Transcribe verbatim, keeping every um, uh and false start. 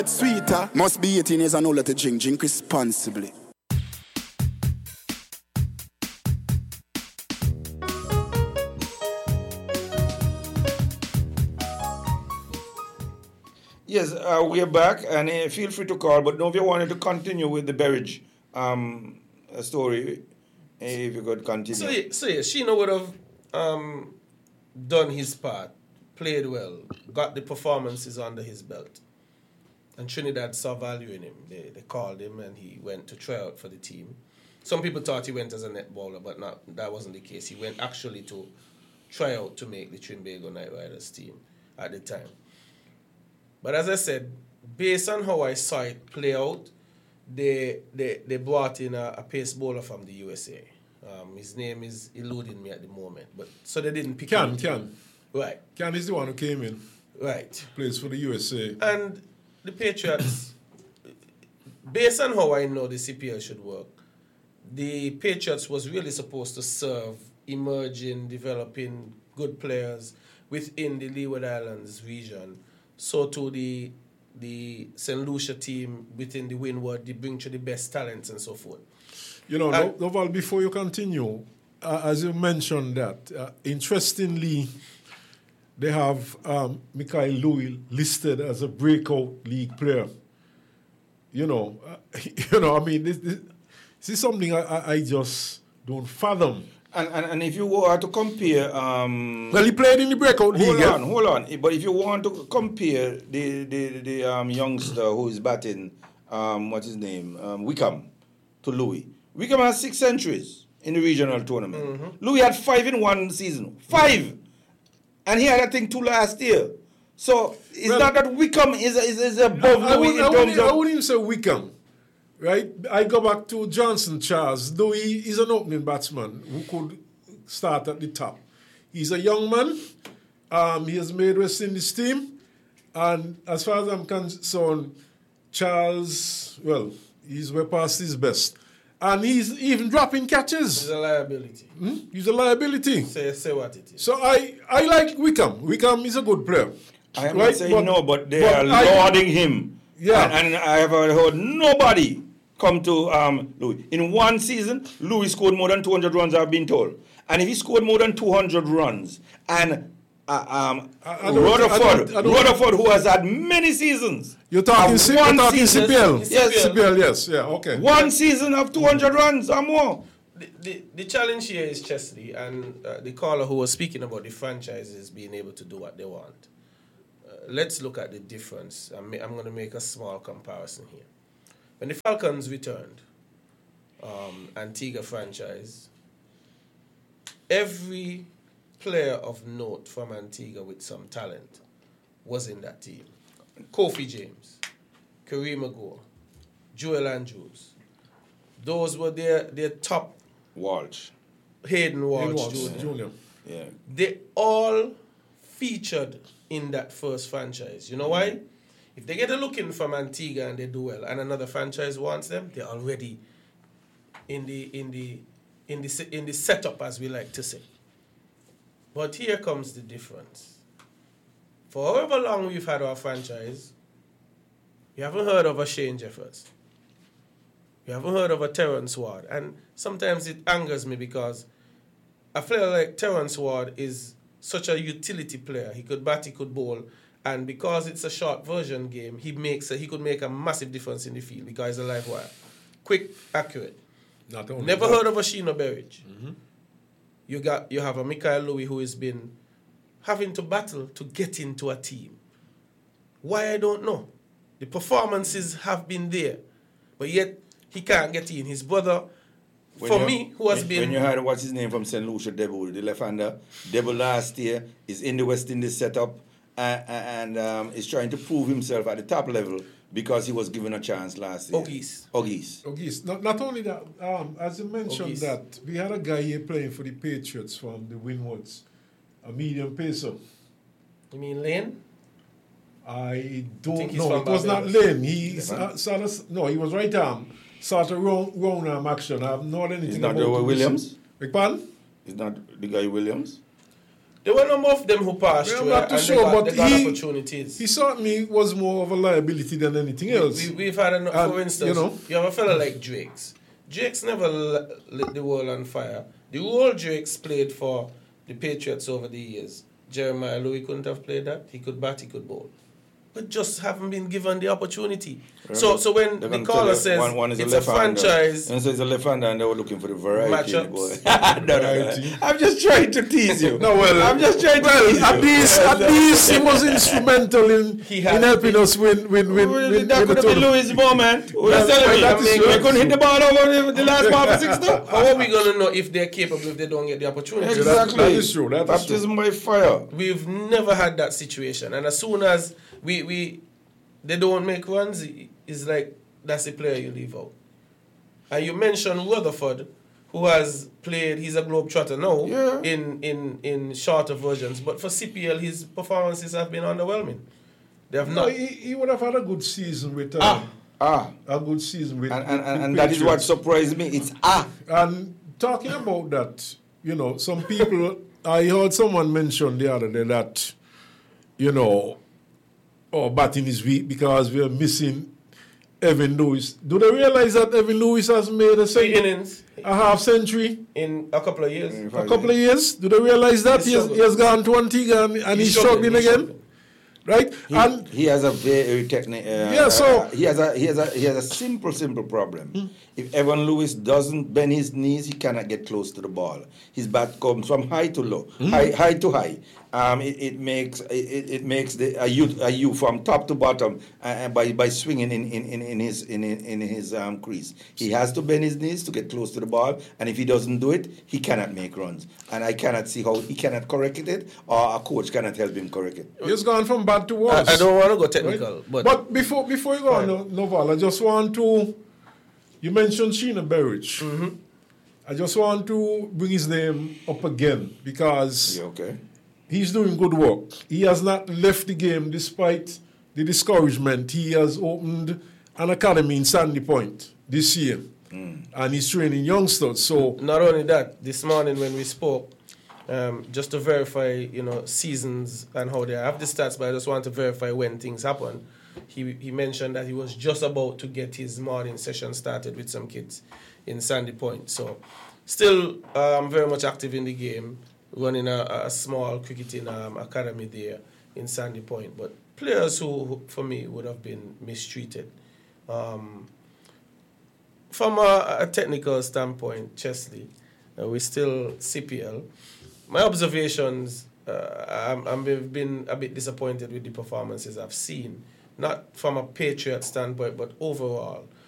It's sweeter. Must be eighteen years and older to drink. Drink responsibly. Yes, uh, we are back, and uh, feel free to call. But now, if you wanted to continue with the Berridge um, story, if you could continue. So, yeah, so yeah, Sheena would have um, done his part, played well, got the performances under his belt. And Trinidad saw value in him. They, they called him, and he went to try out for the team. Some people thought he went as a net bowler, but not, that wasn't the case. He went actually to try out to make the Trinbago Knight Riders team at the time. But as I said, based on how I saw it play out, they they, they brought in a, a pace bowler from the U S A. Um, his name is eluding me at the moment, but so they didn't pick Can, him. Can. Right. Can is the one who came in. Right. Plays for the U S A. And the Patriots, based on how I know the C P L should work, the Patriots was really supposed to serve emerging, developing good players within the Leeward Islands region. So to the the Saint Lucia team within the Windward, they bring to the best talents and so forth. You know, And- Noval, before you continue, uh, as you mentioned that, uh, interestingly, they have um, Mikhail Louis listed as a breakout league player. You know, uh, you know. I mean, this, this, this is something I, I, I just don't fathom. And, and and if you were to compare, um, Well, he played in the breakout league. hold yeah? on, hold on. But if you want to compare the the the um, youngster who is batting, um, what's his name, um, Wickham, to Louis. Wickham has six centuries in the regional tournament. Mm-hmm. Louis had five in one season, five, and he had I think two last year. So it's Well, not that Wickham is is, is above I, I, Louis would, in I, terms wouldn't, I of. wouldn't even say Wickham, right? I go back to Johnson Charles, though he is an opening batsman who could start at the top. He's a young man. Um, he has made West Indies team. And as far as I'm concerned, Charles, well, he's way past his best. And he's even dropping catches. It's a liability. Hmm? He's a liability. Say, say what it is. So I, I like Wickham. Wickham is a good player. I am Right, not saying but- no, but they but are I- lauding him. Yeah. And, and I have heard nobody come to um, Louis. In one season, Louis scored more than two hundred runs, I've been told. And if he scored more than two hundred runs, and uh, um, I- I don't- Rutherford, I don't- I don't- Rutherford, who has had many seasons. You're talking, of C- you're one talking season- C P L. Yes. C P L, yes. Yeah, okay. One season of two hundred runs or more. The, the, the challenge here is Chesley, and uh, the caller who was speaking about the franchises being able to do what they want. Uh, let's look at the difference. I'm, ma- I'm going to make a small comparison here. When the Falcons returned, um, Antigua franchise, every player of note from Antigua with some talent was in that team. Kofi James, Kareem Agor, Joel Andrews. Those were their, their top. Walsh. Hayden Walsh, Hayden Walsh, Junior Junior. Yeah. They all featured in that first franchise. You know why? If they get a look in from Antigua and they do well, and another franchise wants them, they're already in the in the in the se- in the setup, as we like to say. But here comes the difference. For however long we've had our franchise, you haven't heard of a Shane Jeffers. You haven't heard of a Terrence Ward. And sometimes it angers me because a player like Terrence Ward is such a utility player. He could bat, he could bowl. And because it's a short version game, he makes a, he could make a massive difference in the field because he's a live wire. Quick, accurate. Not only Never that. heard of a Sheena Berridge. Mm-hmm. You got you have a Mikhail Louis who has been having to battle to get into a team. Why, I don't know. The performances have been there, but yet he can't get in. His brother, When for you- me, who has when, been... When you had, what's his name from Saint Lucia, Debo, the left-hander. Debo last year is in the West Indies setup uh, and um, is trying to prove himself at the top level because he was given a chance last year. Ogis. Ogis. Ogis. Not, not only that, um, as you mentioned Ogis. that, we had a guy here playing for the Patriots from the Windwards, a medium pacer. You mean Lane? I don't think he's know. from It was not Barbados. Lane. He uh, sort of, no, he was right arm. Sort of wrong, wrong arm action. I have not anything He's not about the him. Williams? Beg pardon? Is not the guy Williams? There were number of them who passed Yeah, I'm through not and too they sure, got, but they got he- opportunities. He certainly was more of a liability than anything else. We, we've had, an, And, for instance, you know- you have a fella like Drakes. Drakes never l- lit the world on fire. The role Drakes played for the Patriots over the years, Jeremiah Louis couldn't have played that. He could bat, he could bowl. But just haven't been given the opportunity. So so when They're the gonna caller tell you says one, one is it's a, a left-hander, franchise, and so it's a left-hander, and they were looking for the variety. in the ball. Matchups. no, no, no. Variety. I'm just trying to tease you. No, well, I'm just trying to well, tease at you. least, at least he was instrumental in, He in has helping been. us win, win, win, Well, win, that win could the have been tournament. Louis' moment. We're Well, telling well, you, that is they true. couldn't hit the ball over the, the last ball for six though. how are we going to know if they're capable if they don't get the opportunity? Yeah, that- that is true, that is Baptism by fire. We've never had that situation. And as soon as we, we they don't make runs, it's like that's the player you leave out. And you mentioned Rutherford, who has played, he's a globetrotter now Yeah. in, in, in shorter versions. But for C P L, his performances have been underwhelming. They have No, not. he, he would have had a good season with uh, Ah, ah. a good season with And, and, with and, and that is what Patriots. surprised me. It's ah. And talking about that, you know, some people, I heard someone mention the other day that, you know, oh, batting is weak because we are missing Evan Lewis. Do they realize that Evan Lewis has made a, Three century, innings a half century, in a couple of years. a couple of years? Do they realize that He's he has, he has gone to Antigua and, and he's, struggling, he's again? struggling. Right? He, and he has a very technical. Uh, Yeah, so- uh, he has a he has a he has a simple simple problem. If Evan Lewis doesn't bend his knees, he cannot get close to the ball. His bat comes from high to low, high high to high. Um, it, it makes it, it makes the a U a U from top to bottom uh, by by swinging in, in, in, in his in in his um, crease. He has to bend his knees to get close to the ball, and if he doesn't do it, he cannot make runs. And I cannot see how he cannot correct it, or a coach cannot help him correct it. he's gone from bad to I, worse. I don't want to go Right? technical, but, But before before you go on, no, Noval, I just want to. You mentioned Sheena Berridge. Mm-hmm. I just want to bring his name up again because You okay? he's doing good work. He has not left the game despite the discouragement. He has opened an academy in Sandy Point this year, and he's training youngsters. So not only that, this morning when we spoke, um, just to verify, you know, seasons and how they are. I have the stats, but I just want to verify when things happen. He he mentioned that he was just about to get his morning session started with some kids in Sandy Point. So, still um, very much active in the game, running a, a small cricketing um, academy there in Sandy Point. But players who, who, for me, would have been mistreated. Um, from a, a technical standpoint, Chesley, uh, we're still C P L. My observations, uh, I'm, I've been a bit disappointed with the performances I've seen, not from a Patriot standpoint, but overall.